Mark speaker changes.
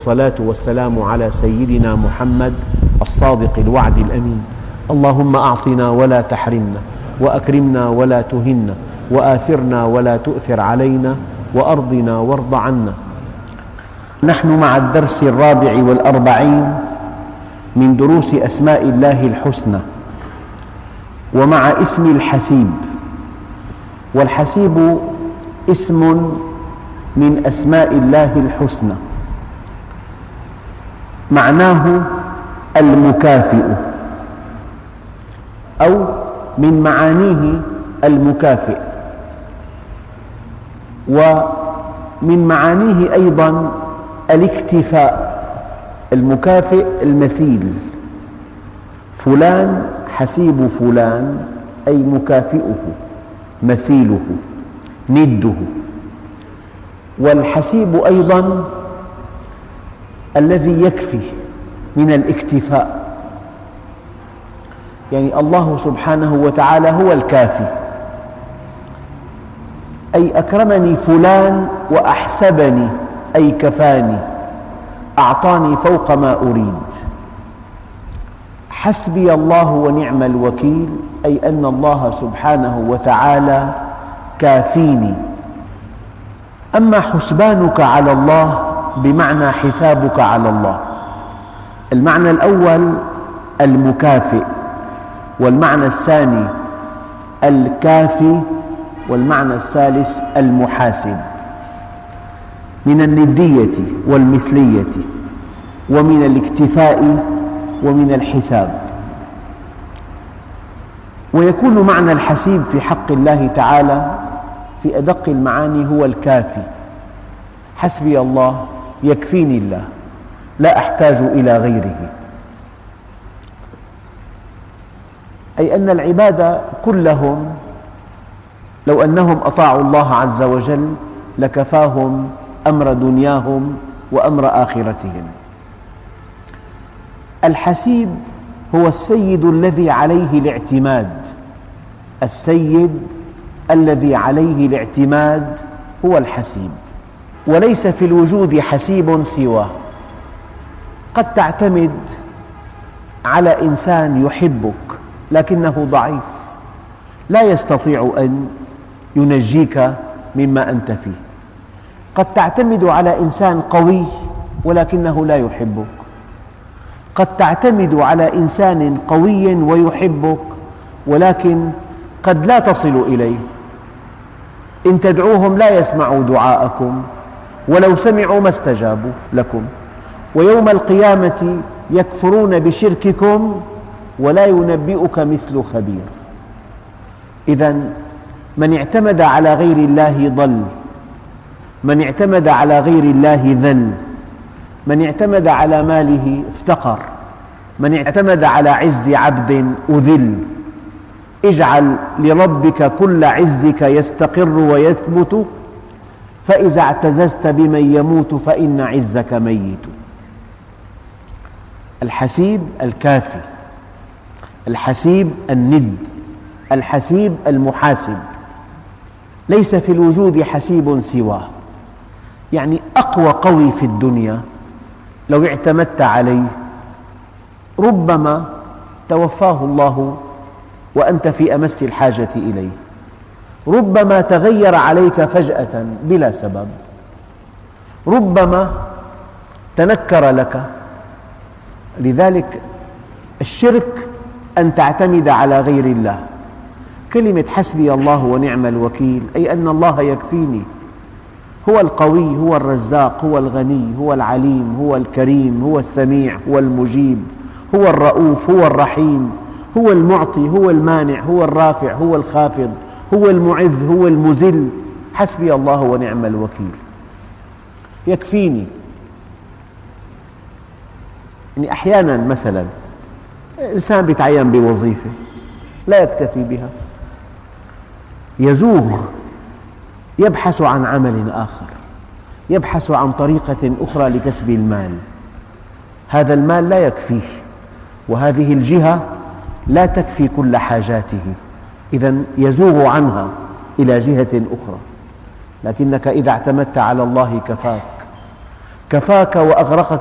Speaker 1: الصلاة والسلام على سيدنا محمد الصادق الوعد الأمين. اللهم أعطنا ولا تحرمنا، وأكرمنا ولا تهنا، وآثرنا ولا تؤثر علينا، وأرضنا وارض عنا. نحن مع الدرس 44 من دروس أسماء الله الحسنى، ومع اسم الحسيب. والحسيب اسم من أسماء الله الحسنى، معناه المكافئ، أو من معانيه المكافئ، ومن معانيه أيضا الاكتفاء. المكافئ المثيل، فلان حسيب فلان أي مكافئه، مثيله، نده. والحسيب أيضا الذي يكفي من الاكتفاء، يعني الله سبحانه وتعالى هو الكافي، أي أكرمني فلان وأحسبني أي كفاني، أعطاني فوق ما أريد. حسبي الله ونعم الوكيل، أي أن الله سبحانه وتعالى كافيني. أما حسبانك على الله بمعنى حسابك على الله. المعنى الأول المكافئ، والمعنى الثاني الكافي، والمعنى الثالث المحاسب، من الندية والمثلية، ومن الاكتفاء، ومن الحساب. ويكون معنى الحسيب في حق الله تعالى في أدق المعاني هو الكافي. حسبي الله، يكفيني الله، لا أحتاج إلى غيره. أي أن العباد كلهم لو أنهم أطاعوا الله عز وجل لكفاهم أمر دنياهم وأمر آخرتهم. الحسيب هو السيد الذي عليه الاعتماد، السيد الذي عليه الاعتماد هو الحسيب. وليس في الوجود حسيب سواه. قد تعتمد على إنسان يحبك لكنه ضعيف، لا يستطيع أن ينجيك مما أنت فيه. قد تعتمد على إنسان قوي ولكنه لا يحبك. قد تعتمد على إنسان قوي ويحبك ولكن قد لا تصل إليه. إن تدعوهم لا يسمعوا دعاءكم، ولو سمعوا ما استجابوا لكم. ويوم القيامة يكفرون بشرككم ولا ينبئك مثل خبير. إذن من اعتمد على غير الله ضل، من اعتمد على غير الله ذل، من اعتمد على ماله افتقر، من اعتمد على عز عبد أذل. اجعل لربك كل عزك يستقر ويثبت، فإذا اعتززت بمن يموت فإن عزك ميت. الحسيب الكافي، الحسيب الند، الحسيب المحاسب. ليس في الوجود حسيب سواه. يعني أقوى قوي في الدنيا لو اعتمدت عليه ربما توفاه الله وأنت في أمس الحاجة إليه. ربما تغير عليك فجأة بلا سبب. ربما تنكر لك. لذلك الشرك أن تعتمد على غير الله. كلمة حسبي الله ونعم الوكيل أي أن الله يكفيني. هو القوي، هو الرزاق، هو الغني، هو العليم، هو الكريم، هو السميع، هو المجيب، هو الرؤوف، هو الرحيم، هو المعطي، هو المانع، هو الرافع، هو الخافض، هو المعز، هو المذل. حسبي الله ونعم الوكيل، يكفيني. يعني أحيانا مثلا إنسان يتعين بوظيفة لا يكتفي بها، يزوغ، يبحث عن عمل آخر، يبحث عن طريقة أخرى لكسب المال. هذا المال لا يكفيه، وهذه الجهة لا تكفي كل حاجاته، إذن يزوغ عنها إلى جهة أخرى. لكنك إذا اعتمدت على الله كفاك. كفاك وأغرقك